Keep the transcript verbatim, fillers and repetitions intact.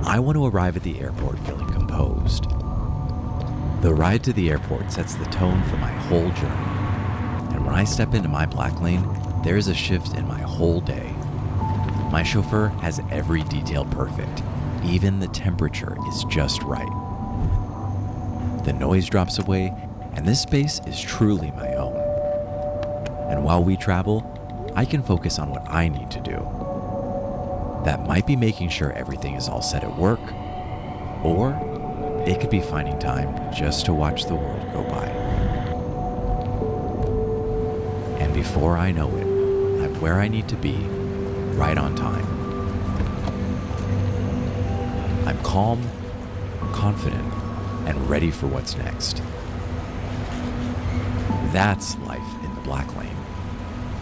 I want to arrive at the airport feeling composed. The ride to the airport sets the tone for my whole journey. And when I step into my black lane, there is a shift in my whole day. My chauffeur has every detail perfect. Even the temperature is just right. The noise drops away, and this space is truly my own. And while we travel, I can focus on what I need to do. That might be making sure everything is all set at work, or it could be finding time just to watch the world go by. And before I know it, I'm where I need to be, right on time. I'm calm, confident, and ready for what's next. That's life in the black lane.